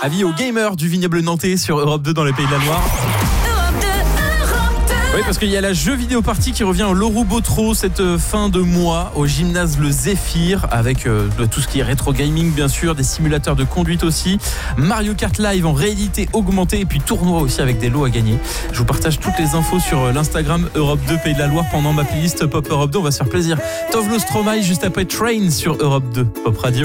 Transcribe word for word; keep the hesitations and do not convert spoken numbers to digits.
Avis aux gamers du vignoble nantais sur Europe deux dans les Pays de la Loire. Oui, parce qu'il y a la jeu vidéo party qui revient au Loroux Botro cette fin de mois au gymnase Le Zéphyr avec euh, tout ce qui est rétro gaming bien sûr, des simulateurs de conduite aussi, Mario Kart Live en réalité augmentée et puis tournoi aussi avec des lots à gagner. Je vous partage toutes les infos sur l'Instagram Europe deux Pays de la Loire pendant ma playlist Pop Europe deux. On va se faire plaisir. Tove lo Stromae juste après Train sur Europe deux Pop Radio.